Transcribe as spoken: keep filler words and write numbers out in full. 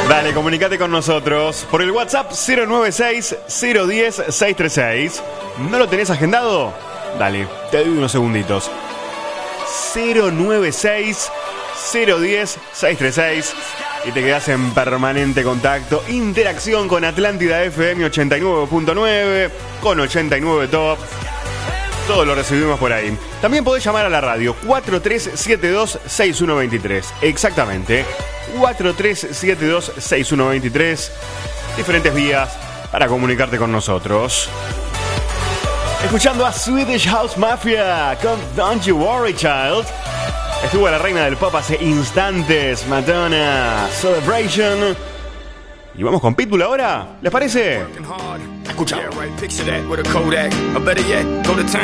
Dale, comunicate con nosotros por el WhatsApp cero nueve seis, cero uno cero, seis tres seis. ¿No lo tenés agendado? Dale, te doy unos segunditos. cero nueve seis, cero uno cero, seis tres seis. Y te quedás en permanente contacto, interacción con Atlántida F M ochenta y nueve punto nueve, con ochenta y nueve Top. Todo lo recibimos por ahí. También podés llamar a la radio cuatro tres siete dos, seis uno dos tres. Exactamente, cuatro tres siete dos, seis uno dos tres. Diferentes vías para comunicarte con nosotros. Escuchando a Swedish House Mafia con Don't You Worry Child. Estuvo la reina del pop hace instantes, Madonna, Celebration. Y vamos con Pitbull ahora, ¿les parece? Escucha.